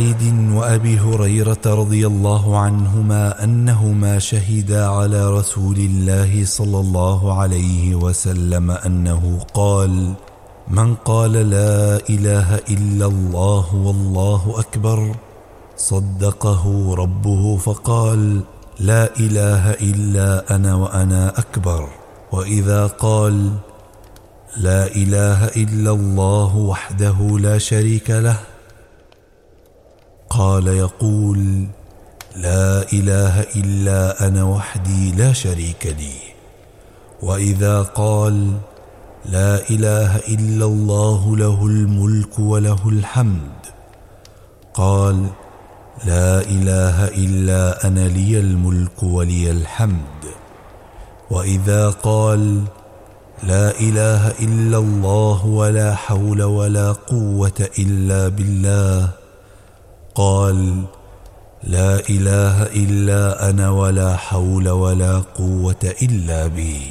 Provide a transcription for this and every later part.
سعيد وأبي هريرة رضي الله عنهما أنهما شهدا على رسول الله صلى الله عليه وسلم أنه قال: من قال لا إله إلا الله والله أكبر صدقه ربه فقال: لا إله إلا أنا وأنا أكبر. وإذا قال: لا إله إلا الله وحده لا شريك له، قال يقول: لا إله إلا أنا وحدي لا شريك لي. وإذا قال: لا إله إلا الله له الملك وله الحمد، قال: لا إله إلا أنا لي الملك ولي الحمد. وإذا قال: لا إله إلا الله ولا حول ولا قوة إلا بالله، قال: لا إله إلا أنا ولا حول ولا قوة إلا بي.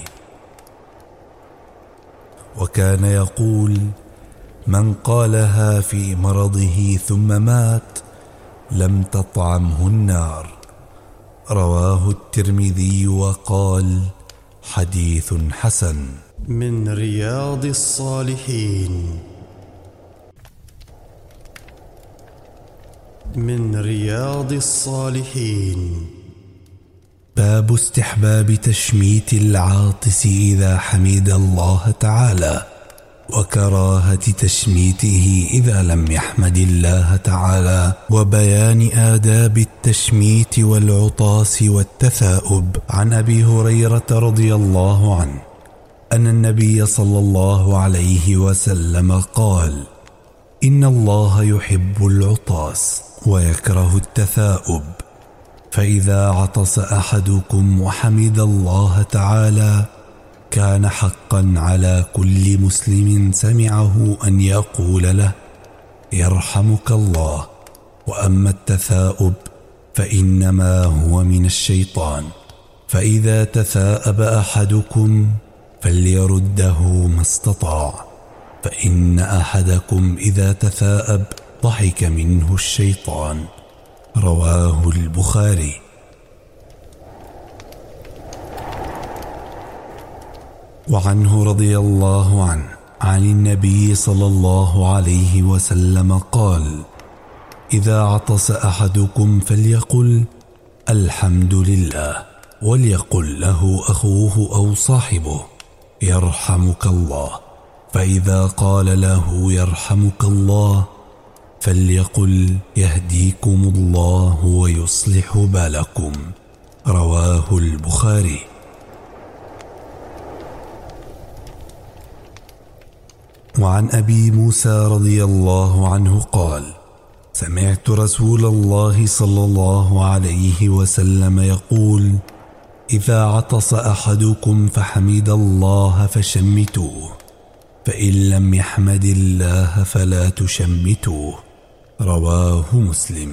وكان يقول: من قالها في مرضه ثم مات لم تطعمه النار. رواه الترمذي وقال: حديث حسن. من رياض الصالحين. من رياض الصالحين. باب استحباب تشميت العاطس إذا حمد الله تعالى، وكراهة تشميته إذا لم يحمد الله تعالى، وبيان آداب التشميت والعطاس والتثاؤب. عن أبي هريرة رضي الله عنه أن النبي صلى الله عليه وسلم قال: إن الله يحب العطاس ويكره التثاؤب، فإذا عطس أحدكم وحمد الله تعالى كان حقا على كل مسلم سمعه أن يقول له: يرحمك الله. وأما التثاؤب فإنما هو من الشيطان، فإذا تثاءب أحدكم فليرده ما استطاع، فإن أحدكم إذا تثاءب ضحك منه الشيطان. رواه البخاري. وعنه رضي الله عنه عن النبي صلى الله عليه وسلم قال: إذا عطس أحدكم فليقل: الحمد لله، وليقل له أخوه أو صاحبه: يرحمك الله. فإذا قال له: يرحمك الله، فليقل: يهديكم الله ويصلح بالكم. رواه البخاري. وعن أبي موسى رضي الله عنه قال: سمعت رسول الله صلى الله عليه وسلم يقول: إذا عطس أحدكم فحمد الله فشمتوه، فإن لم يحمد الله فلا تشمتوه. رواه مسلم.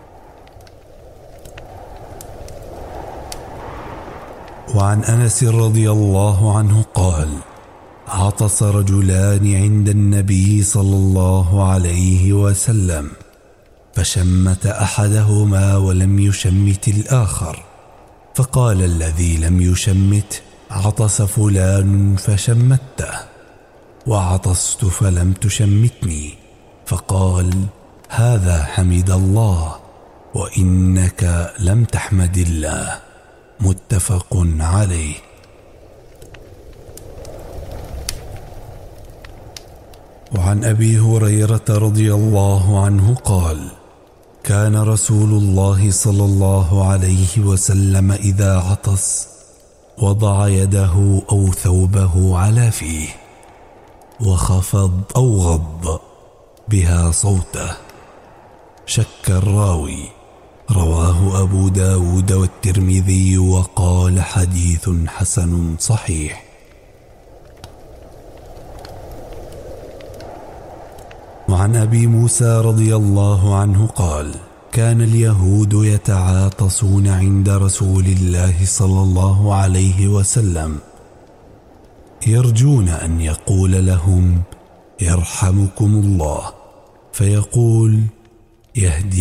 وعن أنس رضي الله عنه قال: عطس رجلان عند النبي صلى الله عليه وسلم، فشمت أحدهما ولم يشمت الآخر، فقال الذي لم يشمت: عطس فلان فشمته، وعطست فلم تشمتني. فقال: هذا حمد الله وإنك لم تحمد الله. متفق عليه. وعن أبي هريرة رضي الله عنه قال: كان رسول الله صلى الله عليه وسلم إذا عطس وضع يده أو ثوبه على فيه وخفض أو غض بها صوته. شك الراوي. رواه أبو داود والترمذي وقال: حديث حسن صحيح. وعن أبي موسى رضي الله عنه قال: كان اليهود يتعاطسون عند رسول الله صلى الله عليه وسلم، يرجون أن يقول لهم: يرحمكم الله، فيقول: يهدي